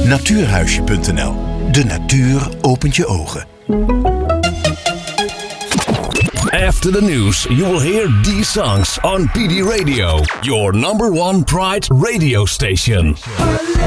Natuurhuisje.nl. De natuur opent je ogen. After the news, you will hear these songs on PD Radio, your number one Pride radio station.